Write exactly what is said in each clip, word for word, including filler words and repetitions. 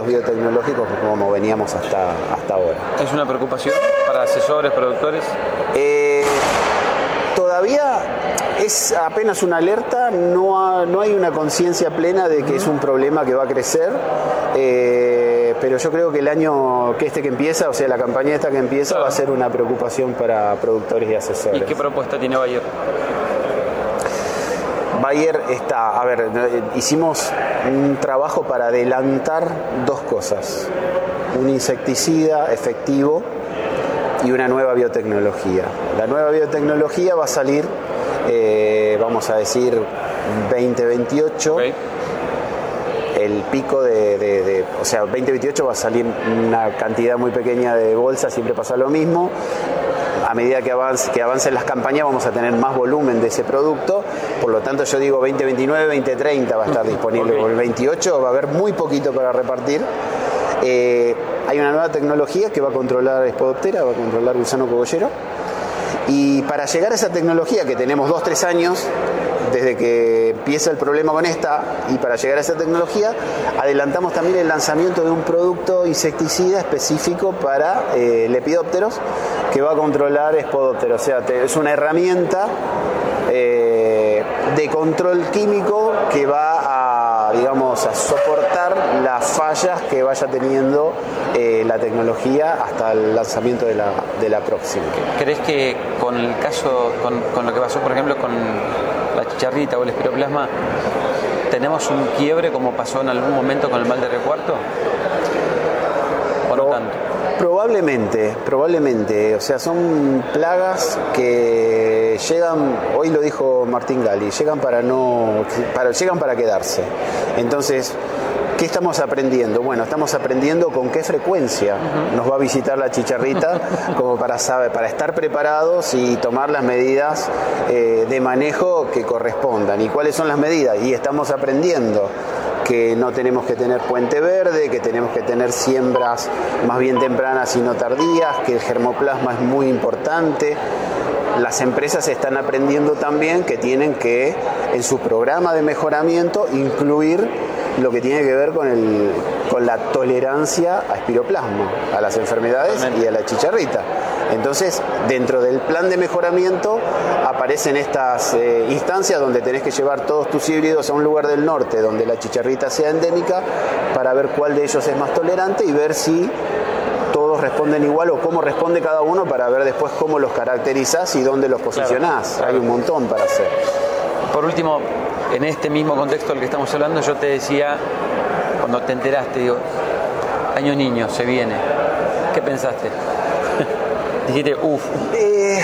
productos biotecnológicos como veníamos hasta, hasta ahora. ¿Es una preocupación para asesores, productores? Eh, todavía es apenas una alerta, no, ha, no hay una conciencia plena de que uh-huh. es un problema que va a crecer, eh, pero yo creo que el año que este que empieza, o sea, la campaña esta que empieza, claro. va a ser una preocupación para productores y asesores. ¿Y qué propuesta tiene Bayer? Bayer está, a ver, hicimos un trabajo para adelantar dos cosas, un insecticida efectivo y una nueva biotecnología. La nueva biotecnología va a salir, eh, vamos a decir, veinte veintiocho. Okay. El pico de, de, de, o sea, veinte veintiocho va a salir una cantidad muy pequeña de bolsas, siempre pasa lo mismo. A medida que avance, que avancen las campañas vamos a tener más volumen de ese producto, por lo tanto yo digo veinte veintinueve, veinte treinta va a estar disponible, okay. Por el veintiocho va a haber muy poquito para repartir. Eh, hay una nueva tecnología que va a controlar Spodoptera, va a controlar gusano cogollero, y para llegar a esa tecnología que tenemos dos tres años desde que empieza el problema con esta, y para llegar a esa tecnología adelantamos también el lanzamiento de un producto insecticida específico para eh, lepidópteros que va a controlar Spodoptera, o sea, te, es una herramienta eh, de control químico que va a, digamos, a soportar las fallas que vaya teniendo eh, la tecnología hasta el lanzamiento de la, de la próxima. ¿Crees que con el caso, con, con lo que pasó por ejemplo con la chicharrita o el espiroplasma, tenemos un quiebre como pasó en algún momento con el mal de recuarto? ¿O no tanto? Probablemente, probablemente, o sea, son plagas que llegan, hoy lo dijo Martín Gali, llegan para no, para, llegan para quedarse. Entonces, ¿qué estamos aprendiendo? Bueno, estamos aprendiendo con qué frecuencia uh-huh. nos va a visitar la chicharrita, como para saber, para estar preparados y tomar las medidas eh, de manejo que correspondan. ¿Y cuáles son las medidas? Y estamos aprendiendo que no tenemos que tener puente verde, que tenemos que tener siembras más bien tempranas y no tardías, que el germoplasma es muy importante. Las empresas están aprendiendo también que tienen que, en su programa de mejoramiento, incluir lo que tiene que ver con, el, con la tolerancia a espiroplasma, a las enfermedades y a la chicharrita. Entonces, dentro del plan de mejoramiento aparecen estas eh, instancias donde tenés que llevar todos tus híbridos a un lugar del norte donde la chicharrita sea endémica para ver cuál de ellos es más tolerante y ver si todos responden igual o cómo responde cada uno para ver después cómo los caracterizás y dónde los posicionás. Claro, claro. Hay un montón para hacer. Por último, en este mismo contexto del que estamos hablando, yo te decía, cuando te enteraste, digo, año niño, se viene. ¿Qué pensaste? Dijiste, uff. Eh,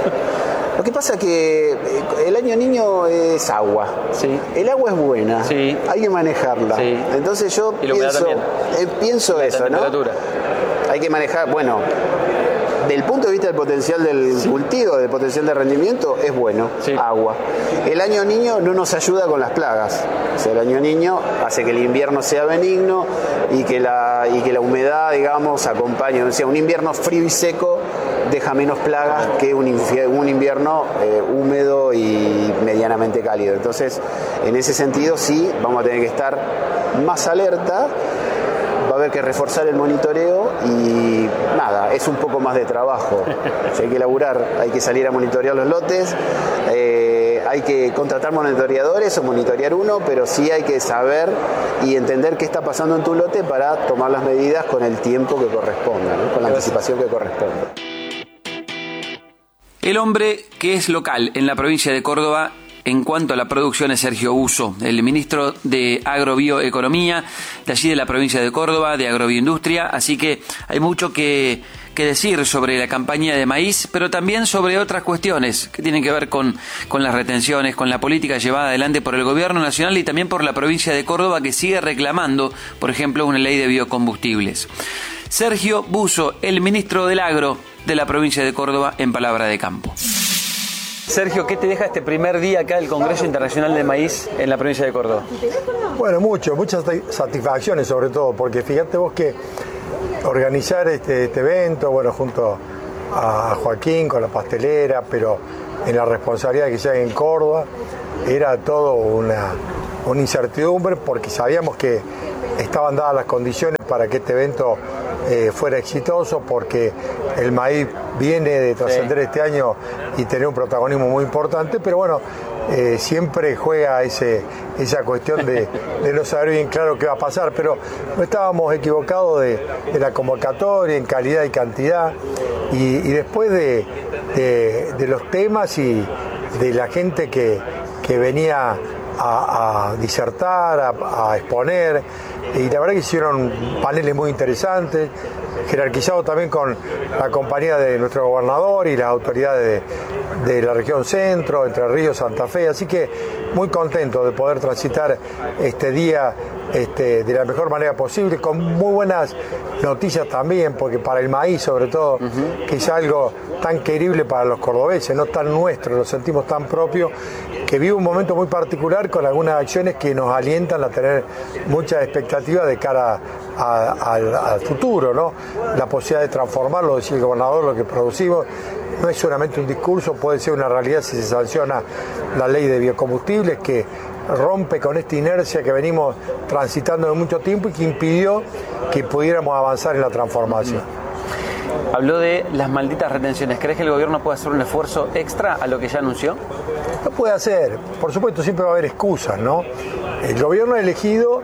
lo que pasa es que el año niño es agua. Sí. El agua es buena. Sí. Hay que manejarla. Sí. Entonces yo y pienso, eh, pienso eso, ¿no? Hay que manejar, bueno, del punto de vista del potencial del sí. cultivo, del potencial de rendimiento, es bueno, sí. agua. El año niño no nos ayuda con las plagas. O sea, el año niño hace que el invierno sea benigno y que la, y que la humedad, digamos, acompañe. O sea, un invierno frío y seco deja menos plagas que un, un invierno eh, húmedo y medianamente cálido. Entonces, en ese sentido, sí, vamos a tener que estar más alerta. Va a haber que reforzar el monitoreo y nada, es un poco más de trabajo. Si hay que laburar, hay que salir a monitorear los lotes, eh, hay que contratar monitoreadores o monitorear uno, pero sí hay que saber y entender qué está pasando en tu lote para tomar las medidas con el tiempo que corresponda, ¿no? Con la anticipación que corresponda. El hombre que es local en la provincia de Córdoba en cuanto a la producción es Sergio Buso, el ministro de Agrobioeconomía, de allí de la provincia de Córdoba, de Agrobioindustria, así que hay mucho que, que decir sobre la campaña de maíz, pero también sobre otras cuestiones que tienen que ver con, con las retenciones, con la política llevada adelante por el gobierno nacional y también por la provincia de Córdoba, que sigue reclamando, por ejemplo, una ley de biocombustibles. Sergio Buso, el ministro del Agro de la provincia de Córdoba, en Palabra de Campo. Sergio, ¿qué te deja este primer día acá del Congreso Internacional de Maíz en la provincia de Córdoba? Bueno, mucho, muchas satisfacciones sobre todo, porque fíjate vos que organizar este, este evento, bueno, junto a Joaquín con la pastelera, pero en la responsabilidad que se haga en Córdoba, era todo una, una incertidumbre porque sabíamos que estaban dadas las condiciones para que este evento eh, fuera exitoso, porque el maíz viene de trascender sí. este año y tener un protagonismo muy importante, pero bueno, eh, siempre juega ese, esa cuestión de, de no saber bien claro qué va a pasar, pero no estábamos equivocados de, de la convocatoria en calidad y cantidad, y, y después de, de, de los temas y de la gente que, que venía a, a disertar, a, a exponer, y la verdad que hicieron paneles muy interesantes, jerarquizados también con la compañía de nuestro gobernador y las autoridades de, de la región centro, Entre Ríos, Santa Fe, así que muy contento de poder transitar este día este, de la mejor manera posible, con muy buenas noticias también, porque para el maíz sobre todo, uh-huh. que es algo tan querible para los cordobeses, no tan nuestro, lo sentimos tan propio, que vive un momento muy particular con algunas acciones que nos alientan a tener muchas expectativas de cara a, a, al, al futuro, ¿no? La posibilidad de transformarlo, decía el gobernador, lo que producimos no es solamente un discurso, puede ser una realidad si se sanciona la ley de biocombustibles, que rompe con esta inercia que venimos transitando de mucho tiempo y que impidió que pudiéramos avanzar en la transformación. Habló de las malditas retenciones. ¿Crees que el gobierno puede hacer un esfuerzo extra a lo que ya anunció? Lo puede hacer. Por supuesto, siempre va a haber excusas, ¿no? El gobierno ha elegido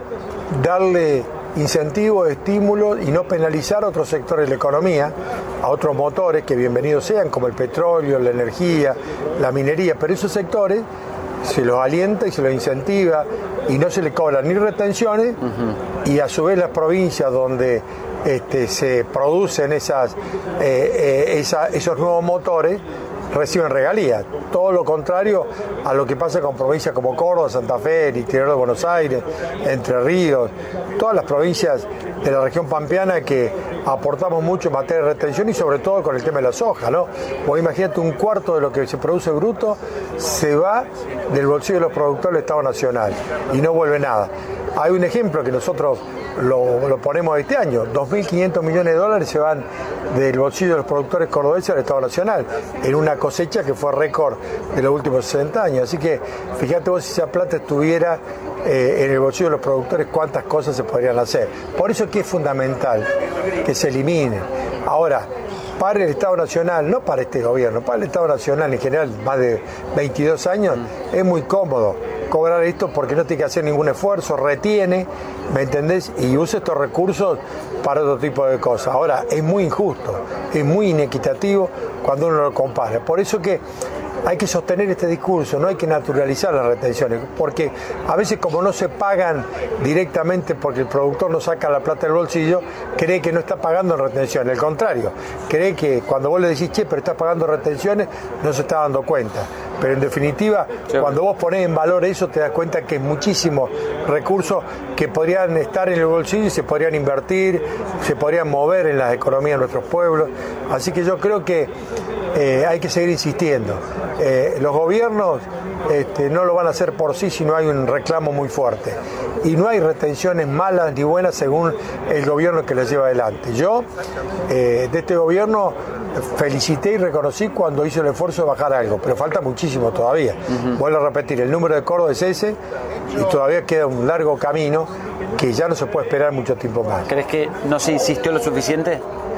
darle incentivos, estímulos y no penalizar a otros sectores de la economía, a otros motores que bienvenidos sean, como el petróleo, la energía, la minería, pero esos sectores se los alienta y se los incentiva y no se le cobran ni retenciones, uh-huh. y a su vez las provincias donde este, se producen esas, eh, eh, esa, esos nuevos motores reciben regalías. Todo lo contrario a lo que pasa con provincias como Córdoba, Santa Fe, el interior de Buenos Aires, Entre Ríos, todas las provincias de la región pampeana que aportamos mucho en materia de retención y sobre todo con el tema de la soja, ¿no? Vos imagínate, un cuarto de lo que se produce bruto se va del bolsillo de los productores del Estado Nacional y no vuelve nada. Hay un ejemplo que nosotros lo, lo ponemos este año, dos mil quinientos millones de dólares se van del bolsillo de los productores cordobeses al Estado Nacional, en una cosecha que fue récord de los últimos sesenta años. Así que fíjate vos, si esa plata estuviera eh, en el bolsillo de los productores, cuántas cosas se podrían hacer. Por eso es que es fundamental que se elimine. Ahora, para el Estado Nacional, no para este gobierno, para el Estado Nacional en general, más de veintidós años, mm. es muy cómodo cobrar esto porque no tiene que hacer ningún esfuerzo, retiene, ¿me entendés? Y usa estos recursos para otro tipo de cosas. Ahora, es muy injusto, es muy inequitativo cuando uno lo compara. Por eso que hay que sostener este discurso, no hay que naturalizar las retenciones, porque a veces como no se pagan directamente porque el productor no saca la plata del bolsillo, cree que no está pagando en retenciones, al contrario, cree que cuando vos le decís, che, pero estás pagando retenciones, no se está dando cuenta. Pero en definitiva, sí, cuando vos ponés en valor eso, te das cuenta que es muchísimos recursos que podrían estar en el bolsillo y se podrían invertir, se podrían mover en las economías de nuestros pueblos. Así que yo creo que eh, hay que seguir insistiendo. Eh, los gobiernos este, no lo van a hacer por sí si no hay un reclamo muy fuerte. Y no hay retenciones malas ni buenas según el gobierno que las lleva adelante. Yo, eh, de este gobierno, felicité y reconocí cuando hizo el esfuerzo de bajar algo, pero falta muchísimo todavía. Uh-huh. Vuelvo a repetir, el número de Córdoba es ese y todavía queda un largo camino que ya no se puede esperar mucho tiempo más. ¿Crees que no se insistió lo suficiente?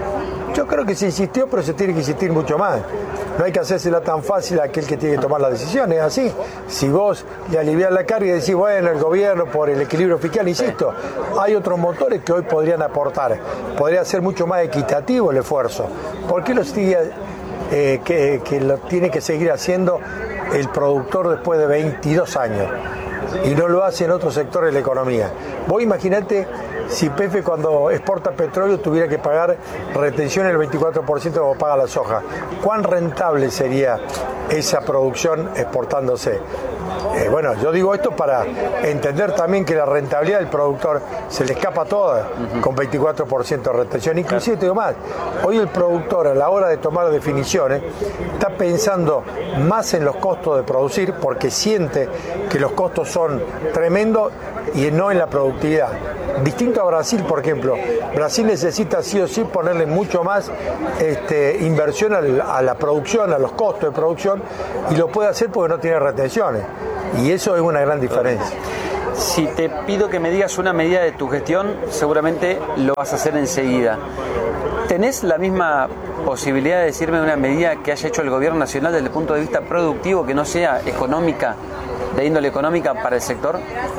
Yo creo que se insistió, pero se tiene que insistir mucho más. No hay que hacérsela tan fácil a aquel que tiene que tomar las decisiones, es así. Si vos le aliviás la carga y decís, bueno, el gobierno por el equilibrio fiscal, insisto, hay otros motores que hoy podrían aportar. Podría ser mucho más equitativo el esfuerzo. ¿Por qué los días eh, que, que lo tiene que seguir haciendo el productor después de veintidós años? Y no lo hace en otros sectores de la economía. Vos imaginate si P F cuando exporta petróleo tuviera que pagar retención el veinticuatro por ciento como paga la soja. ¿Cuán rentable sería esa producción exportándose? Eh, bueno, yo digo esto para entender también que la rentabilidad del productor se le escapa toda uh-huh. con veinticuatro por ciento de retención. Inclusive te digo más, hoy el productor a la hora de tomar definiciones está pensando más en los costos de producir porque siente que los costos son tremendos y no en la productividad. Distinto a Brasil, por ejemplo. Brasil necesita sí o sí ponerle mucho más este, inversión al, a la producción, a los costos de producción, y lo puede hacer porque no tiene retenciones. Y eso es una gran diferencia. Si te pido que me digas una medida de tu gestión, seguramente lo vas a hacer enseguida. ¿Tenés la misma posibilidad de decirme una medida que haya hecho el gobierno nacional desde el punto de vista productivo, que no sea económica, de índole económica para el sector?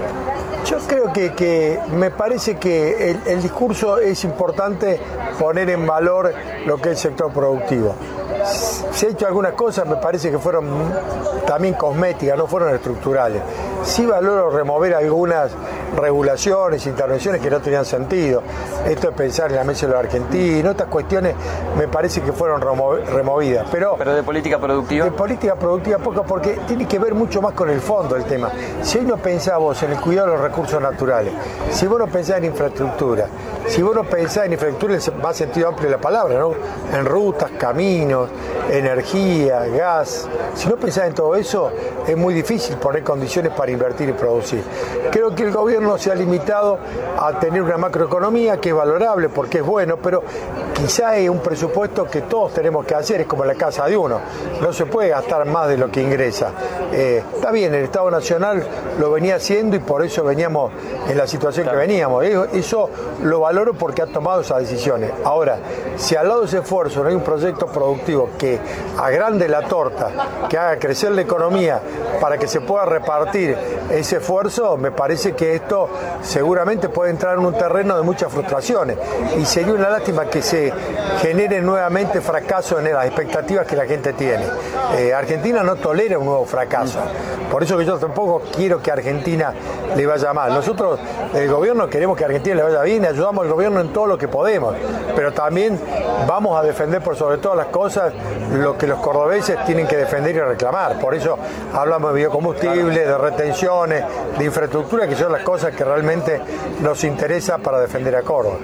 Yo creo que, que me parece que el, el discurso es importante poner en valor lo que es el sector productivo. Se ha hecho algunas cosas, me parece que fueron también cosméticas, no fueron estructurales. Sí valoro remover algunas regulaciones, intervenciones que no tenían sentido. Esto es pensar en la mesa de los argentinos, estas cuestiones me parece que fueron remo- removidas. Pero, Pero de política productiva. De política productiva poco, porque tiene que ver mucho más con el fondo del tema. Si hoy no pensamos en el cuidado de los recursos naturales, si vos no pensás en infraestructura, si vos no pensás en infraestructura en el más sentido amplio de la palabra, ¿no? En rutas, caminos, energía, gas, si no pensás en todo eso, es muy difícil poner condiciones para invertir y producir. Creo que el gobierno se ha limitado a tener una macroeconomía que es valorable porque es bueno, pero quizá es un presupuesto que todos tenemos que hacer, es como la casa de uno, no se puede gastar más de lo que ingresa. Eh, está bien, el Estado Nacional lo venía haciendo y por eso veníamos en la situación claro. que veníamos. Eso lo valoro porque ha tomado esas decisiones. Ahora, si al lado de ese esfuerzo no hay un proyecto productivo que agrande la torta, que haga crecer la economía para que se pueda repartir ese esfuerzo, me parece que esto seguramente puede entrar en un terreno de muchas frustraciones y sería una lástima que se genere nuevamente fracaso en las expectativas que la gente tiene. Eh, Argentina no tolera un nuevo fracaso, por eso que yo tampoco quiero que a Argentina le vaya mal. Nosotros, el gobierno, queremos que a Argentina le vaya bien y ayudamos al gobierno en todo lo que podemos, pero también vamos a defender por sobre todas las cosas lo que los cordobeses tienen que defender y reclamar. Por eso hablamos de biocombustibles, de retenciones, de infraestructura, que son las cosas que realmente nos interesa para defender a Córdoba.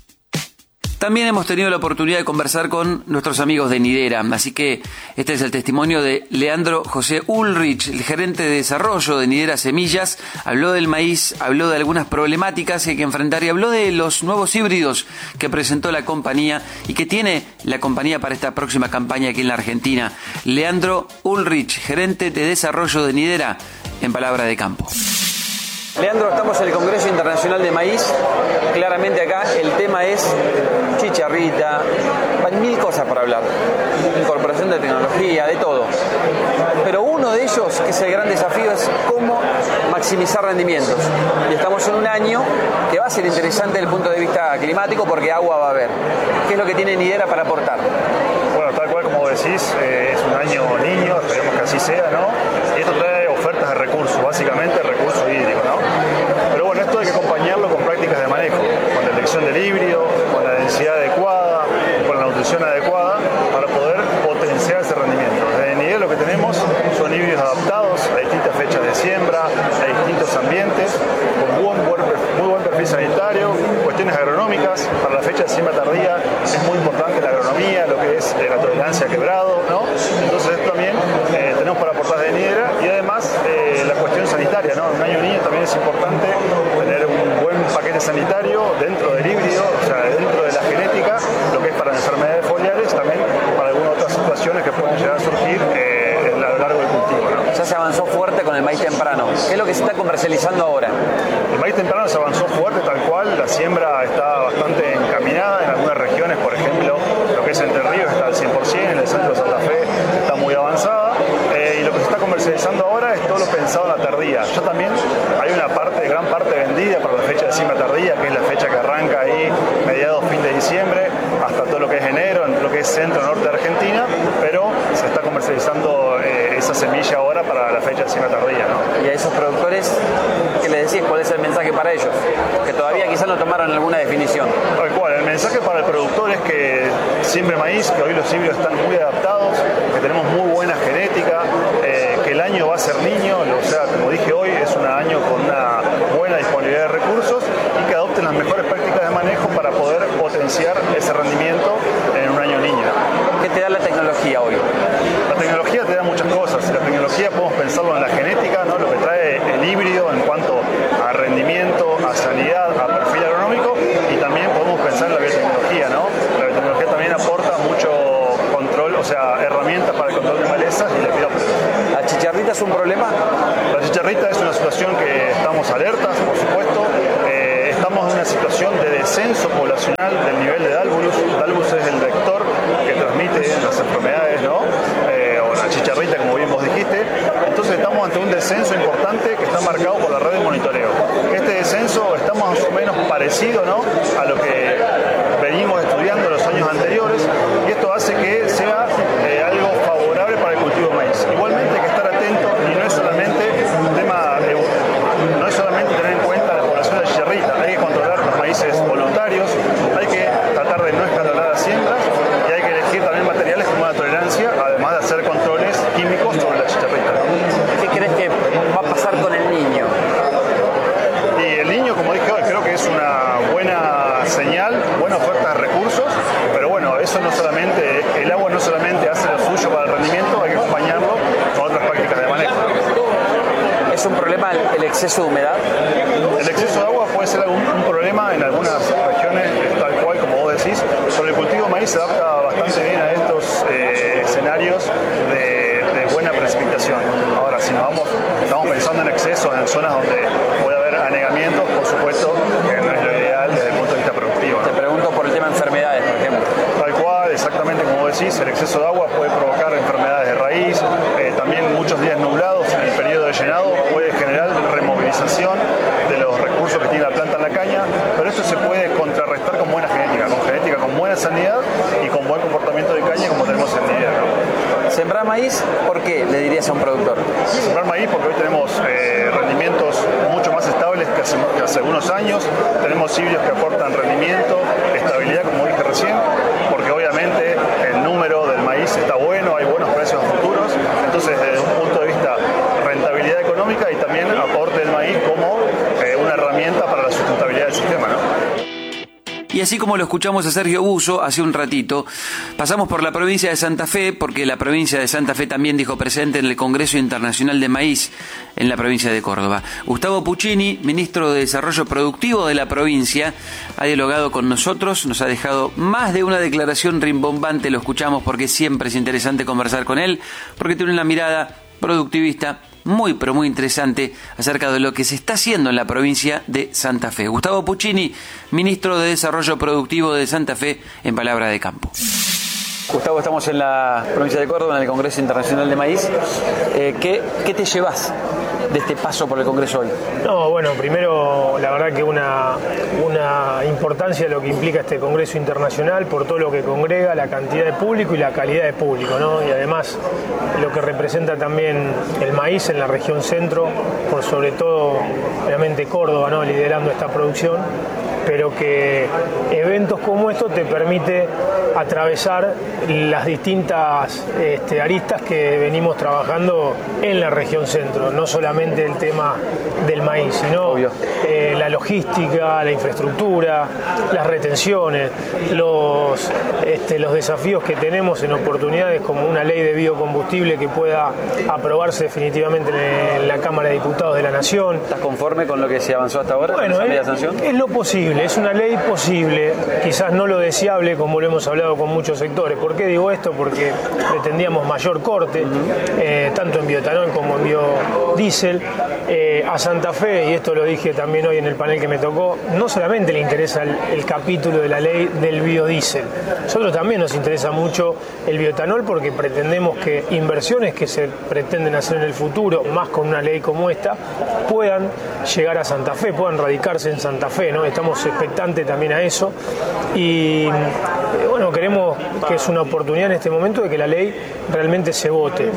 También hemos tenido la oportunidad de conversar con nuestros amigos de Nidera, así que este es el testimonio de Leandro José Ulrich, el gerente de desarrollo de Nidera Semillas. Habló del maíz, habló de algunas problemáticas que hay que enfrentar y habló de los nuevos híbridos que presentó la compañía y que tiene la compañía para esta próxima campaña aquí en la Argentina. Leandro Ulrich, gerente de desarrollo de Nidera, en Palabra de Campo. Leandro, estamos en el Congreso Internacional de Maíz. Claramente acá el tema es chicharrita, hay mil cosas para hablar, incorporación de tecnología, de todo. Pero uno de ellos, que es el gran desafío, es cómo maximizar rendimientos. Y estamos en un año que va a ser interesante desde el punto de vista climático porque agua va a haber. ¿Qué es lo que tiene Nidera para aportar? Bueno, tal cual como decís, eh, es un año niño, esperemos que así sea, ¿no? Y esto trae ofertas de recursos, básicamente recursos hídricos, ¿no? Pero bueno, esto hay que acompañarlo con prácticas de manejo, con la elección del híbrido, con la densidad adecuada, con la nutrición adecuada, para poder potenciar ese rendimiento. Desde Nidera lo que tenemos son híbridos adaptados a distintas fechas de siembra, a distintos ambientes, con buen, buen, muy buen perfil sanitario, cuestiones agronómicas. Para la fecha de siembra tardía es muy importante la agronomía, lo que es eh, la tolerancia a quebrado, ¿no? Entonces esto también eh, tenemos para aportar de Nidera y además eh, la cuestión sanitaria, ¿no? En un año niño también es importante tener un buen paquete sanitario dentro del híbrido, o sea, dentro de la genética, lo que es para enfermedades foliares, también para algunas otras situaciones que pueden llegar a surgir eh, a lo largo del cultivo, ¿no? Ya se avanzó fuerte con el maíz temprano. ¿Qué es lo que se está comercializando ahora? El maíz temprano se avanzó fuerte, tal cual. La siembra está bastante encaminada en algunas regiones, por ejemplo, lo que es Entre Ríos está al cien por ciento, en el centro de Santa Fe está muy avanzada. Eh, y lo que se está comercializando ahora es todo lo pensado en la tardía. Ya también hay una parte, gran parte vendida para la fecha de siembra tardía, que es la fecha que arranca ahí mediados, fin de diciembre, hasta todo lo que es enero, en lo que es centro, norte de Argentina, pero se está comercializando eh, esa semilla ahora para la fecha de siembra tardía, ¿no? Y a esos productores, ¿qué les decís? ¿Cuál es el mensaje para ellos? Que todavía quizás no tomaron alguna definición. Tal cual, el mensaje para el productor es que siembre maíz, que hoy los híbridos están muy adaptados, que tenemos muy buena genética, eh, que el año va a ser niño, o sea, como dije hoy, es un año con una buena disponibilidad de recursos y que adopten las mejores prácticas de manejo para poder potenciar ese rendimiento en un año niño. ¿Qué te da la tecnología hoy? La tecnología te da muchas cosas. La tecnología podemos pensarlo en la genética, ¿no? Lo que trae el híbrido en cuanto a rendimiento, a sanidad, a perfil agronómico, y también podemos pensar en la biotecnología, ¿no? La biotecnología también aporta mucho control, o sea, herramientas para el control de malezas y lepidópteros. ¿La chicharrita es un problema? La chicharrita es una situación que estamos alertas, poblacional del nivel de Dalbulus. Dalbulus es el vector que transmite las enfermedades, ¿no? Eh, o la chicharrita, como bien vos dijiste. Entonces estamos ante un descenso importante que está marcado por la red de monitoreo. Este descenso está más o menos parecido, ¿no?, a lo que venimos estudiando en los años anteriores, y esto hace que sea eh, algo favorable para el cultivo de maíz. Igualmente hay que estar atento, y no es solamente un tema, eh, no es solamente tener en cuenta la población de chicharrita, hay que controlar los maíces voluntarios, hay que tratar de no escalonar las siembras, y hay que elegir también materiales con una tolerancia, además de hacer controles químicos sobre la chicharrita. ¿Qué crees que va a pasar con el niño? Y el niño, como dije hoy, creo que es una buena señal, buena oferta de recursos, pero bueno, eso no solamente, el agua no solamente hace lo suyo para el rendimiento, hay que acompañarlo con otras prácticas de manejo. ¿Es un problema el, el exceso de humedad? El exceso de agua puede ser algún, un problema en algunas regiones, tal cual como vos decís, pero el cultivo de maíz se adapta bastante bien a estos eh, escenarios de, de buena precipitación. Ahora, si nos vamos, estamos pensando en excesos en zonas donde puede haber anegamientos, por supuesto, que no es lo ideal desde el punto de vista productivo, ¿no? Te pregunto por el tema de enfermedades, por ejemplo. Tal cual, exactamente como decís, el exceso de agua puede provocar enfermedades de raíz, eh, también muchos días nublados en el periodo de llenado puede generar removilización de los recursos que tiene la planta en la caña, pero esto se puede contrarrestar con buena genética, con genética con buena sanidad y con buen comportamiento de caña como tenemos en el día, ¿no? ¿Sembrar maíz? ¿Por qué le dirías a un productor? Sembrar maíz porque hoy tenemos eh, rendimientos mucho más estables que hace, que hace unos años, tenemos híbridos que aportan rendimiento, estabilidad, como dije recién, porque obviamente el número del maíz está bueno, hay buenos precios futuros, entonces desde un punto de vista rentabilidad económica y también aporte del maíz como eh, una herramienta para la sustentabilidad del sistema, ¿no? Y así como lo escuchamos a Sergio Buso hace un ratito, pasamos por la provincia de Santa Fe, porque la provincia de Santa Fe también dijo presente en el Congreso Internacional de Maíz en la provincia de Córdoba. Gustavo Puccini, ministro de Desarrollo Productivo de la provincia, ha dialogado con nosotros, nos ha dejado más de una declaración rimbombante, lo escuchamos porque siempre es interesante conversar con él, porque tiene una mirada productivista muy, pero muy interesante acerca de lo que se está haciendo en la provincia de Santa Fe. Gustavo Puccini, ministro de Desarrollo Productivo de Santa Fe, en Palabra de Campo. Gustavo, estamos en la provincia de Córdoba, en el Congreso Internacional de Maíz. Eh, ¿qué, ¿Qué te llevas de este paso por el Congreso hoy? No, bueno, primero la verdad que una, una importancia de lo que implica este Congreso Internacional por todo lo que congrega, la cantidad de público y la calidad de público, ¿no? Y además lo que representa también el maíz en la región centro, por sobre todo obviamente Córdoba, ¿no?, liderando esta producción, pero que eventos como estos te permite atravesar las distintas este, aristas que venimos trabajando en la región centro, no solamente el tema del maíz, sino eh, la logística, la infraestructura, las retenciones, los, este, los desafíos que tenemos en oportunidades como una ley de biocombustible que pueda aprobarse definitivamente en la Cámara de Diputados de la Nación. ¿Estás conforme con lo que se avanzó hasta ahora? Bueno, ¿Con esa es, sanción? es lo posible, es una ley posible, quizás no lo deseable como lo hemos hablado con muchos sectores. ¿Por qué digo esto? Porque pretendíamos mayor corte, eh, tanto en bioetanol como en biodiesel. Eh, a Santa Fe, y esto lo dije también hoy en el panel que me tocó, no solamente le interesa el, el capítulo de la ley del biodiesel, a nosotros también nos interesa mucho el bioetanol porque pretendemos que inversiones que se pretenden hacer en el futuro, más con una ley como esta, puedan llegar a Santa Fe, puedan radicarse en Santa Fe, ¿no? Estamos expectantes también a eso y eh, bueno, queremos que es una oportunidad en este momento de que la ley realmente se vote.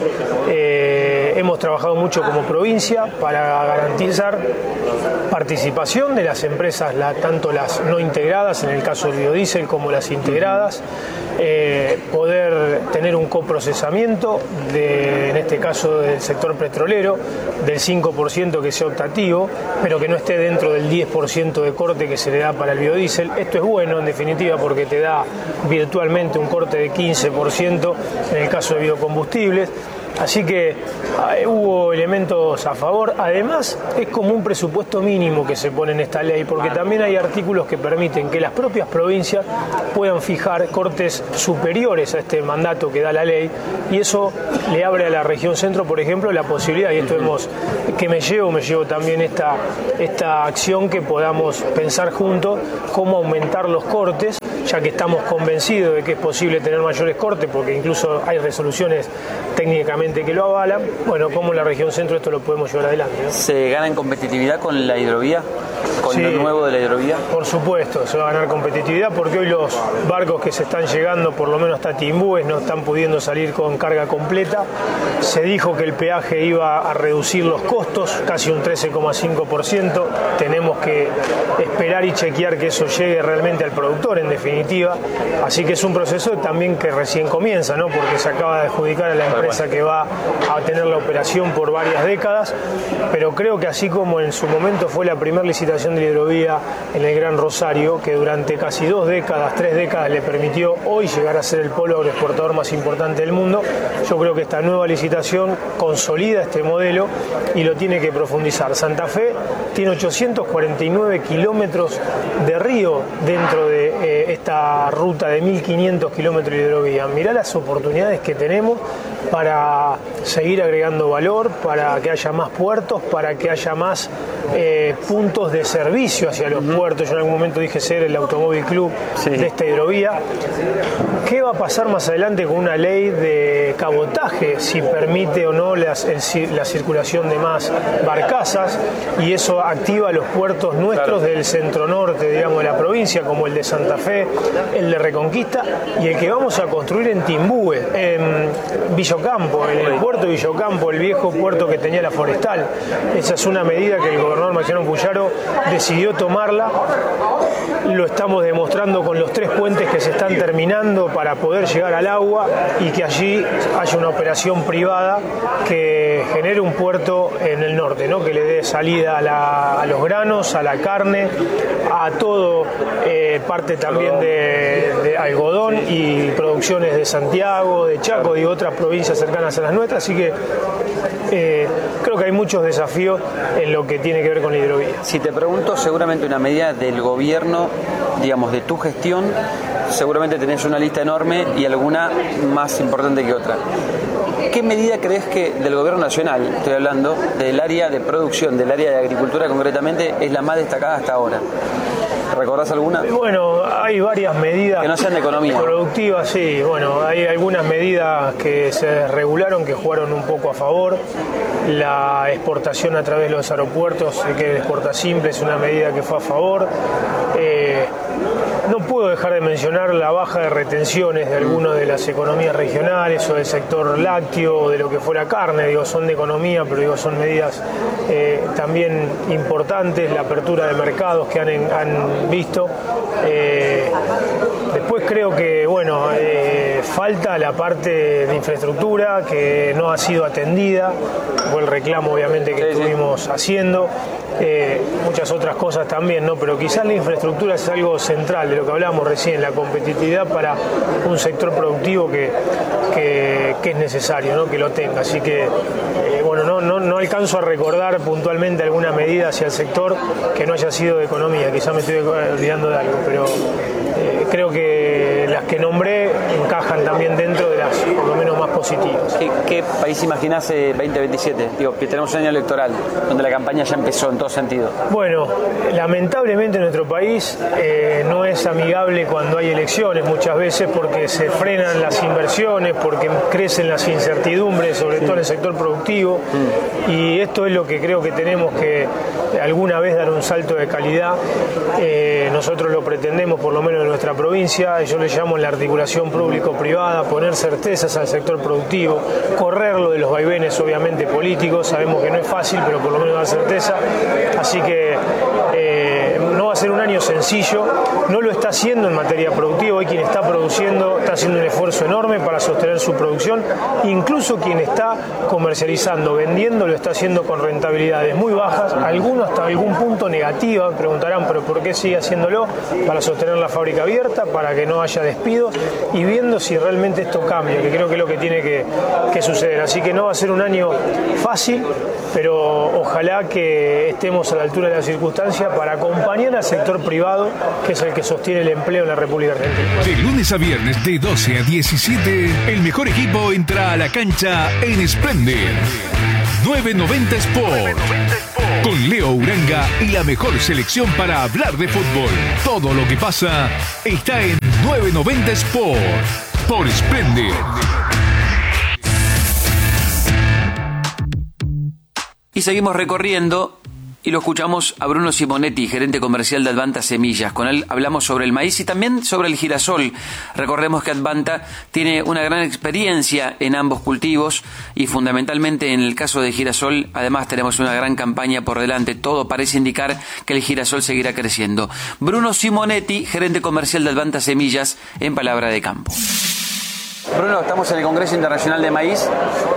Eh, hemos trabajado mucho como provincia para garantizar participación de las empresas, la, tanto las no integradas, en el caso del biodiesel, como las integradas, eh, poder tener un coprocesamiento, de, en este caso del sector petrolero, del cinco por ciento que sea optativo, pero que no esté dentro del diez por ciento de corte que se le da para el biodiesel. Esto es bueno, en definitiva, porque te da virtualmente un corte de quince por ciento en el caso de biocombustibles. Así que eh, hubo elementos a favor. Además, es como un presupuesto mínimo que se pone en esta ley, porque también hay artículos que permiten que las propias provincias puedan fijar cortes superiores a este mandato que da la ley, y eso le abre a la región centro, por ejemplo, la posibilidad, y esto hemos, que me llevo, me llevo también esta, esta acción, que podamos pensar juntos cómo aumentar los cortes, ya que estamos convencidos de que es posible tener mayores cortes, porque incluso hay resoluciones técnicamente que lo avalan. Bueno, cómo en la región centro esto lo podemos llevar adelante, ¿no? ¿Se gana en competitividad con la hidrovía? ¿Con Sí, lo nuevo de la hidrovía? Por supuesto, se va a ganar competitividad, porque hoy los barcos que se están llegando, por lo menos hasta Timbúes, no están pudiendo salir con carga completa. Se dijo que el peaje iba a reducir los costos, casi un trece coma cinco por ciento. Tenemos que esperar y chequear que eso llegue realmente al productor, en definitiva. Así que es un proceso también que recién comienza, ¿no? Porque se acaba de adjudicar a la empresa que va a tener la operación por varias décadas. Pero creo que así como en su momento fue la primera licitación de la hidrovía en el Gran Rosario, que durante casi dos décadas, tres décadas le permitió hoy llegar a ser el polo agroexportador más importante del mundo, yo creo que esta nueva licitación consolida este modelo y lo tiene que profundizar. Santa Fe tiene ochocientos cuarenta y nueve kilómetros de río dentro de eh, esta ruta de mil quinientos kilómetros de hidrovía. Mirá las oportunidades que tenemos para seguir agregando valor, para que haya más puertos, para que haya más eh, puntos de servicio hacia los puertos. Yo en algún momento dije ser el automóvil club Sí. de esta hidrovía. ¿Qué va a pasar más adelante con una ley de cabotaje, si permite o no las, el, la circulación de más barcazas? Y eso activa los puertos nuestros, claro, del centro norte, digamos, de la provincia, como el de Santa Fe, el de Reconquista y el que vamos a construir en Timbúes, en Villocampo, en el puerto de Villocampo, el viejo puerto que tenía la Forestal. Esa es una medida que el gobernador Maximiliano Puyaro decidió tomarla. Lo estamos demostrando con los tres puentes que se están terminando para poder llegar al agua, y que allí haya una operación privada que genere un puerto en el norte, ¿no? Que le dé salida a, la, a los granos, a la carne, a todo, eh, parte también de, de algodón y producciones de Santiago, de Chaco y otras provincias cercanas a las nuestras. Así que eh, creo que hay muchos desafíos en lo que tiene que ver con la hidrovía. Si te pregunto, seguramente una medida del gobierno, digamos, de tu gestión, seguramente tenés una lista enorme y alguna más importante que otra. ¿Qué medida crees que del gobierno nacional, estoy hablando, del área de producción, del área de agricultura concretamente, es la más destacada hasta ahora? ¿Recordás alguna? Bueno, hay varias medidas. Que no sean de economía. Productivas, sí. Bueno, hay algunas medidas que se regularon que jugaron un poco a favor. La exportación a través de los aeropuertos, que el exporta simple, es una medida que fue a favor. Eh, no puedo dejar de mencionar la baja de retenciones de algunas de las economías regionales o del sector lácteo o de lo que fuera carne. Digo, son de economía, pero digo, son medidas eh, también importantes. La apertura de mercados que han, han visto. Eh, después creo que, bueno, eh, falta la parte de infraestructura que no ha sido atendida. Fue el reclamo, obviamente, que sí, estuvimos sí. haciendo. Eh, muchas otras cosas también, ¿no? Pero quizás la infraestructura es algo central de lo que hablábamos recién, la competitividad para un sector productivo que, que, que es necesario, ¿no? Que lo tenga. Así que, eh, bueno, no, no, no alcanzo a recordar puntualmente alguna medida hacia el sector que no haya sido de economía. Quizás me estoy olvidando de algo, pero eh, creo que las que nombré encajan también dentro de las, por lo menos, más positivas. ¿Qué, qué país imaginás eh, veinte veintisiete? Digo, que tenemos un año electoral, donde la campaña ya empezó en todo sentido. Bueno, lamentablemente nuestro país eh, no es amigable cuando hay elecciones muchas veces, porque se frenan las inversiones, porque crecen las incertidumbres, sobre todo en el sector productivo, mm. y esto es lo que creo que tenemos que alguna vez dar un salto de calidad. Eh, nosotros lo pretendemos, por lo menos en nuestra provincia. Yo le llamo la articulación público-privada, poner certezas al sector productivo, correrlo de los vaivenes, obviamente, políticos. Sabemos que no es fácil, pero por lo menos dar certeza. Así que eh, no va a ser un año sencillo, no lo está haciendo en materia productiva. Hoy quien está produciendo está haciendo un esfuerzo enorme para sostener su producción, incluso quien está comercializando, vendiendo, lo está haciendo con rentabilidades muy bajas, algunos hasta algún punto negativas. Preguntarán, pero ¿por qué sigue haciéndolo? Para sostener la fábrica abierta, para que no haya despidos y viendo si realmente esto cambia, que creo que es lo que tiene que, que suceder. Así que no va a ser un año fácil, pero ojalá que estemos a la altura de las circunstancias para acompañar al sector privado, que es el que sostiene el empleo en la República Argentina. De lunes a viernes de doce a diecisiete, el mejor equipo entra a la cancha en Splendid. novecientos noventa Sport. Con Leo Uranga y la mejor selección para hablar de fútbol. Todo lo que pasa está en novecientos noventa Sport. Por Splendid. Y seguimos recorriendo y lo escuchamos a Bruno Simonetti, gerente comercial de Advanta Semillas. Con él hablamos sobre el maíz y también sobre el girasol. Recordemos que Advanta tiene una gran experiencia en ambos cultivos y fundamentalmente en el caso de girasol, además tenemos una gran campaña por delante. Todo parece indicar que el girasol seguirá creciendo. Bruno Simonetti, gerente comercial de Advanta Semillas, en Palabra de Campo. Bruno, estamos en el Congreso Internacional de Maíz.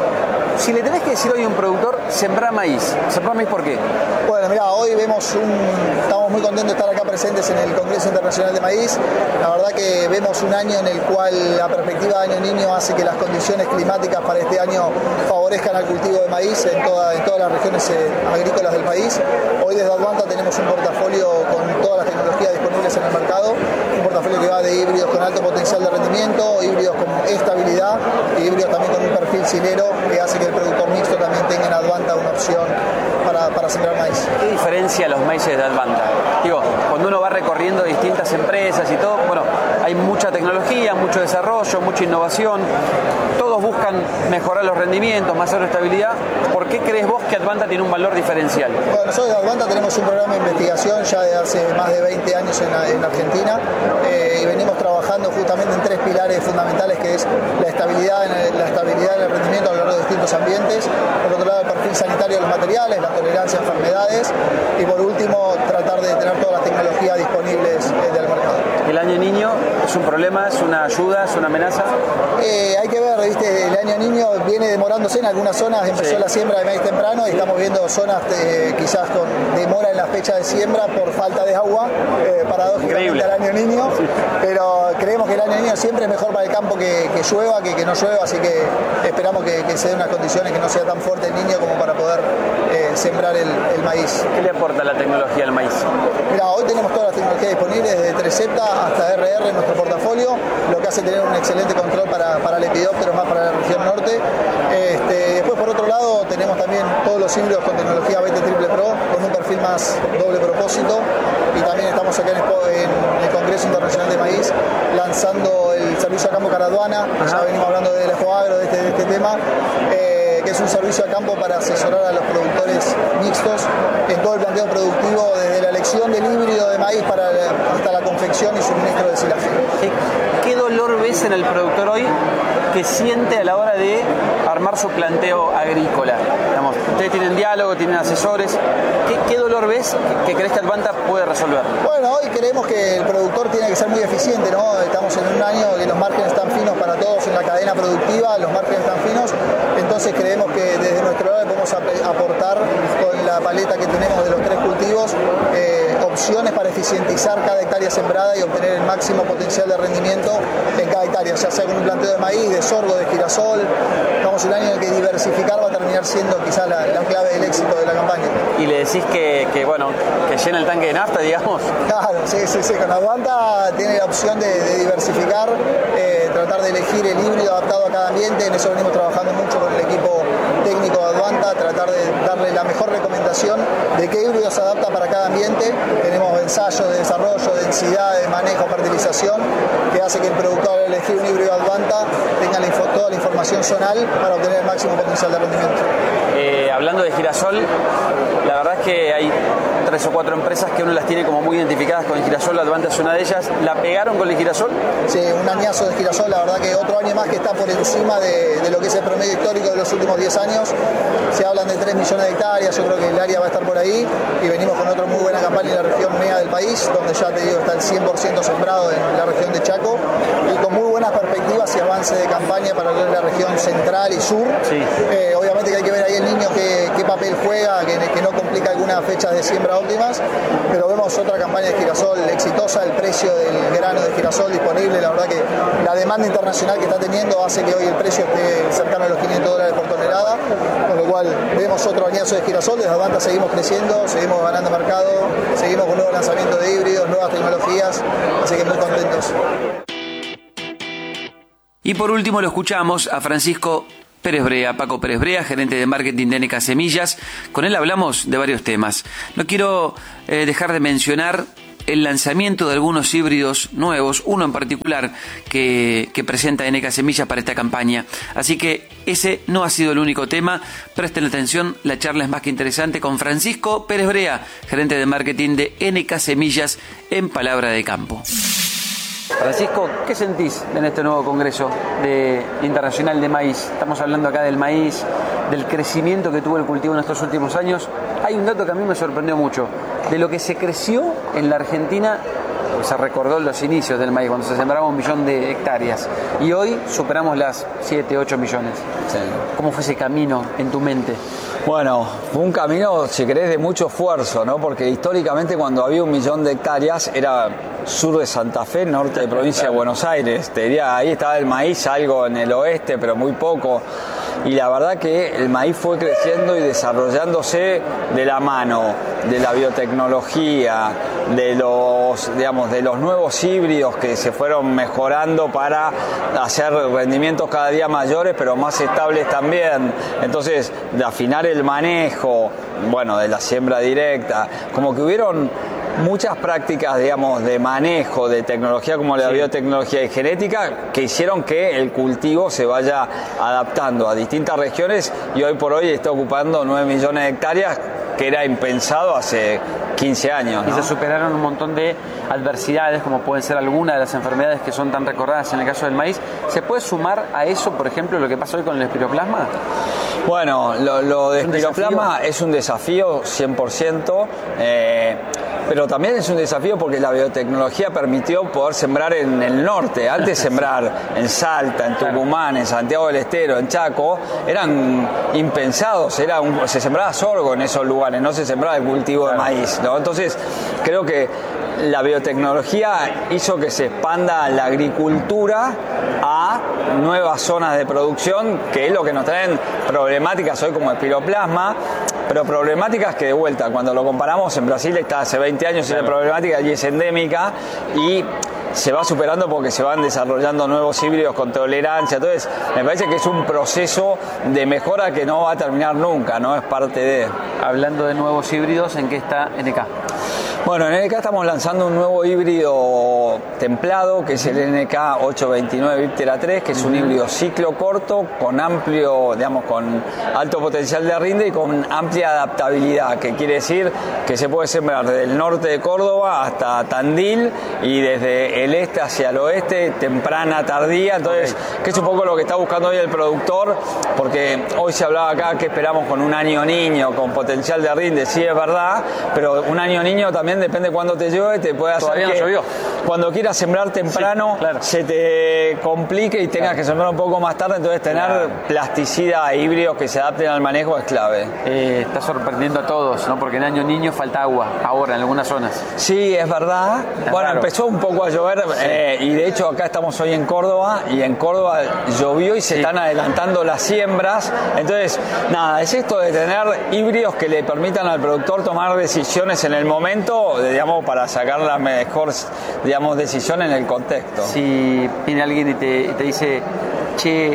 Si le tenés que decir hoy a un productor, sembrar maíz. ¿Sembrar maíz por qué? Bueno, mira, hoy vemos un... Estamos muy contentos de estar acá presentes en el Congreso Internacional de Maíz. La verdad que vemos un año en el cual la perspectiva de Año Niño hace que las condiciones climáticas para este año favorezcan al cultivo de maíz en, toda, en todas las regiones eh, agrícolas del país. Hoy desde Advanta tenemos un portafolio con todas las tecnologías disponibles en el mercado. Un portafolio que va de híbridos con alto potencial de rendimiento, híbridos con estabilidad y híbridos también con un perfil silero que hace que el productor mixto también tenga en Advanta una opción para, para sembrar maíz. ¿Qué diferencia los maíces de Advanta? Digo, cuando uno va recorriendo distintas empresas y todo, bueno, hay mucha tecnología, mucho desarrollo, mucha innovación, todos buscan mejorar los rendimientos, mayor estabilidad. ¿Por qué crees vos que Advanta tiene un valor diferencial? Bueno, nosotros de Advanta tenemos un programa de investigación ya de hace más de veinte años en, la, en Argentina eh, y venimos trabajando justamente en tres pilares fundamentales, que es la estabilidad en el, la estabilidad en el rendimiento a lo largo de distintos ambientes, por otro lado el perfil sanitario de los materiales, la tolerancia a enfermedades y por último tratar de tener todas las tecnologías disponibles eh, del mercado. ¿El año niño es un problema, es una ayuda, es una amenaza? Eh, hay que ver, ¿viste? El año niño viene demorándose en algunas zonas, empezó sí. la siembra de maíz temprano y estamos viendo zonas eh, quizás con demora en la fecha de siembra por falta de agua, eh, paradójicamente al año niño, sí. pero creemos que el año niño siempre es mejor para el campo que, que llueva, que, que no llueva, así que esperamos que, que se den unas condiciones que no sea tan fuerte el niño como para poder eh, sembrar el, el maíz. ¿Qué le aporta la tecnología al maíz? Mira, hoy tenemos todas las tecnologías disponibles, desde Treceta hasta R R en nuestro portafolio, lo que hace tener un excelente control para, para lepidópteros, más para la región norte. Este, después, por otro lado, tenemos también todos los híbridos con tecnología B T Triple Pro, con un perfil más doble propósito, y también estamos acá en, en el Congreso Internacional de Maíz lanzando el servicio a campo Caraduana. Ya venimos hablando del Expoagro, de este, de este tema, eh, que es un servicio a campo para asesorar a los productores mixtos en todo el planteo productivo, desde la elección del híbrido de maíz para la, hasta la confección y suministro de silaje. ¿Qué, ¿Qué dolor ves en el productor hoy que siente a la hora de armar su planteo agrícola? Digamos, ustedes tienen diálogo, tienen asesores. ¿Qué, qué dolor ves que, que crees que Advanta puede resolver? Bueno, hoy creemos que el productor tiene que ser muy eficiente, ¿no? Estamos en un año que los márgenes están finos para todos en la cadena productiva, los márgenes están finos, entonces creemos que desde nuestro lado podemos aportar con la paleta que tenemos de los tres cultivos eh, opciones para eficientizar cada hectárea sembrada y obtener el máximo potencial de rendimiento en cada hectárea, ya sea con un planteo de maíz, de sorgo, de girasol. Estamos en un año en el que diversificar va a terminar siendo quizás la, la clave del éxito de la campaña. ¿Y le decís que, que bueno, que llena el tanque de nafta, digamos? Claro, sí, sí, sí. Con Advanta tiene la opción de, de diversificar, eh, tratar de elegir el híbrido adaptado a cada ambiente. En eso venimos trabajando mucho con el equipo técnico de Advanta, tratar de darle la mejor recomendación de qué híbrido se adapta para cada ambiente. Tenemos ensayos de desarrollo, densidad, de manejo, fertilización, que hace que el productor, al elegir un híbrido Advanta, tenga la info, toda la información zonal para obtener el máximo potencial de rendimiento. Eh, hablando de girasol, la verdad es que hay tres o cuatro empresas que uno las tiene como muy identificadas con el girasol. Advanta es una de ellas. ¿La pegaron con el girasol? Sí, un añazo de girasol, la verdad que otro año más que está por encima de, de lo que es el promedio histórico de los últimos diez años. Se hablan de tres millones de hectáreas, yo creo que el área va a estar por ahí, y venimos con otra muy buena campaña en la región mea del país, donde ya te digo está el cien por ciento sembrado en la región de Chaco, y con muy buenas perspectivas y avance de campaña para la región central y sur. Sí. Eh, obviamente que hay que ver ahí el niño qué, qué papel juega, que, que no complica algunas fechas de siembra óptimas, pero vemos otra campaña de girasol exitosa, el precio del grano de girasol disponible, la verdad que la demanda internacional que está teniendo hace que hoy el precio esté cercano a los quinientos dólares por tonelada, con lo cual vemos otro añazo de girasol. Desde Advanta seguimos creciendo, seguimos ganando mercado, seguimos con nuevos lanzamientos de híbridos, nuevas tecnologías, así que muy contentos. Y por último lo escuchamos a Francisco Pérez Brea, Paco Pérez Brea, gerente de marketing de N K Semillas. Con él hablamos de varios temas. No quiero eh, dejar de mencionar el lanzamiento de algunos híbridos nuevos, uno en particular que, que presenta N K Semillas para esta campaña. Así que ese no ha sido el único tema. Presten atención, la charla es más que interesante con Francisco Pérez Brea, gerente de marketing de N K Semillas en Palabra de Campo. Francisco, ¿qué sentís en este nuevo Congreso de, Internacional de Maíz? Estamos hablando acá del maíz, del crecimiento que tuvo el cultivo en estos últimos años. Hay un dato que a mí me sorprendió mucho. De lo que se creció en la Argentina, pues se recordó los inicios del maíz, cuando se sembraba un millón de hectáreas. Y hoy superamos las siete, ocho millones. Sí. ¿Cómo fue ese camino en tu mente? Bueno, fue un camino, si querés, de mucho esfuerzo, ¿no? Porque históricamente cuando había un millón de hectáreas era sur de Santa Fe, norte de provincia de Buenos Aires. Te diría, ahí estaba el maíz, algo en el oeste, pero muy poco. Y la verdad que el maíz fue creciendo y desarrollándose de la mano de la biotecnología, de los, digamos, de los nuevos híbridos que se fueron mejorando para hacer rendimientos cada día mayores, pero más estables también. Entonces, de afinar el manejo, bueno, de la siembra directa, como que hubieron muchas prácticas, digamos, de manejo, de tecnología como la sí. biotecnología y genética, que hicieron que el cultivo se vaya adaptando a distintas regiones y hoy por hoy está ocupando nueve millones de hectáreas, que era impensado hace quince años, ¿no? Y se superaron un montón de adversidades, como pueden ser algunas de las enfermedades que son tan recordadas en el caso del maíz. ¿Se puede sumar a eso, por ejemplo, lo que pasa hoy con el espiroplasma? Bueno, lo, lo de espiroplasma es un desafío cien por ciento, eh, pero también es un desafío porque la biotecnología permitió poder sembrar en el norte. Antes sembrar en Salta, en Tucumán, en Santiago del Estero, en Chaco, eran impensados, era un, se sembraba sorgo en esos lugares, no se sembraba el cultivo de maíz, ¿no? Entonces, creo que la biotecnología hizo que se expanda la agricultura a nuevas zonas de producción, que es lo que nos traen problemáticas hoy como espiroplasma, pero problemáticas que de vuelta, cuando lo comparamos, en Brasil está hace veinte años y la problemática allí es endémica y se va superando porque se van desarrollando nuevos híbridos con tolerancia. Entonces, me parece que es un proceso de mejora que no va a terminar nunca, ¿no? Es parte de... Hablando de nuevos híbridos, ¿en qué está N K? Bueno, en N K estamos lanzando un nuevo híbrido templado, que es el N K ochocientos veintinueve Viptera tres, que es un híbrido ciclo corto, con amplio, digamos, con alto potencial de rinde y con amplia adaptabilidad, que quiere decir que se puede sembrar desde el norte de Córdoba hasta Tandil y desde el este hacia el oeste, temprana, tardía. Entonces, que es un poco lo que está buscando hoy el productor, porque hoy se hablaba acá que esperamos con un año niño, con potencial de rinde, sí es verdad, pero un año niño también depende de cuándo te llueve, te puede hacer Todavía que no llovió. Cuando quieras sembrar temprano, sí, claro, se te complique y tengas claro. que sembrar un poco más tarde, entonces tener claro. plasticidad e híbridos que se adapten al manejo es clave. Eh, está sorprendiendo a todos, ¿no? Porque en año niño falta agua, ahora en algunas zonas. Sí, es verdad. Es bueno, raro. Empezó un poco a llover sí. eh, y de hecho acá estamos hoy en Córdoba y en Córdoba llovió y se sí. están adelantando las siembras. Entonces, nada, es esto de tener híbridos que le permitan al productor tomar decisiones en el momento, digamos, para sacar la mejor, digamos, decisión en el contexto. Si viene alguien y te, y te dice, che,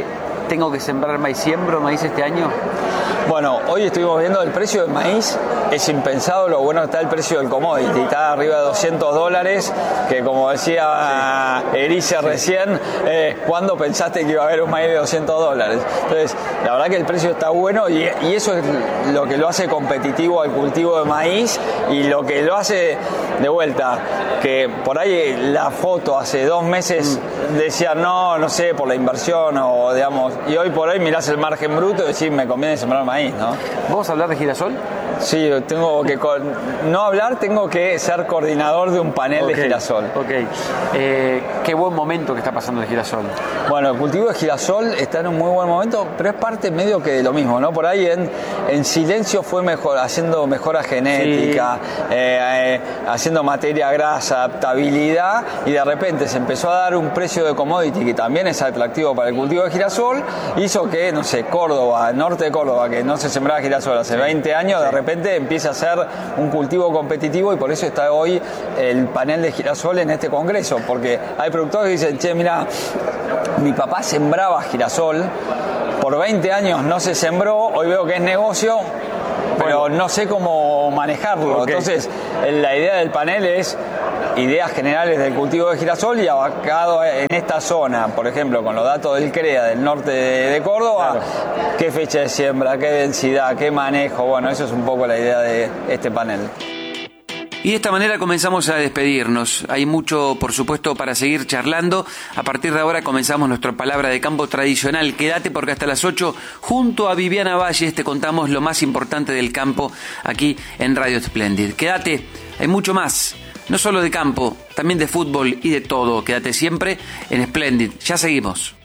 tengo que sembrar maíz, siembro maíz este año? Bueno, hoy estuvimos viendo el precio del maíz, es impensado lo bueno que está el precio del commodity, está arriba de doscientos dólares, que como decía sí. Erice sí. recién, eh, ¿cuándo pensaste que iba a haber un maíz de doscientos dólares? Entonces, la verdad que el precio está bueno y, y eso es lo que lo hace competitivo al cultivo de maíz y lo que lo hace de vuelta, que por ahí la foto hace dos meses mm. decía no, no sé, por la inversión o digamos, y hoy por hoy mirás el margen bruto y decís me conviene sembrar maíz, ¿no? ¿Vos hablar de girasol? Sí, tengo que no hablar, tengo que ser coordinador de un panel okay. de girasol. Ok. Eh, qué buen momento que está pasando el girasol. Bueno, el cultivo de girasol está en un muy buen momento, pero es parte medio que de lo mismo, ¿no? Por ahí en, en silencio fue mejor, haciendo mejora genética, sí. eh, eh, haciendo materia grasa, adaptabilidad, y de repente se empezó a dar un precio de commodity que también es atractivo para el cultivo de girasol, hizo que, no sé, Córdoba, el norte de Córdoba, que no se sembraba girasol hace veinte años, de repente empieza a ser un cultivo competitivo y por eso está hoy el panel de girasol en este congreso, porque hay productores que dicen, che, mira, mi papá sembraba girasol, por veinte años no se sembró, hoy veo que es negocio, pero no sé cómo manejarlo. Okay. Entonces, la idea del panel es ideas generales del cultivo de girasol y abocado en esta zona, por ejemplo, con los datos del CREA del norte de, de Córdoba, claro. qué fecha de siembra, qué densidad, qué manejo, bueno, eso es un poco la idea de este panel. Y de esta manera comenzamos a despedirnos. Hay mucho, por supuesto, para seguir charlando. A partir de ahora comenzamos nuestra palabra de campo tradicional. Quédate porque hasta las ocho, junto a Viviana Valles, te contamos lo más importante del campo aquí en Radio Splendid. Quédate, hay mucho más. No solo de campo, también de fútbol y de todo. Quédate siempre en Splendid. Ya seguimos.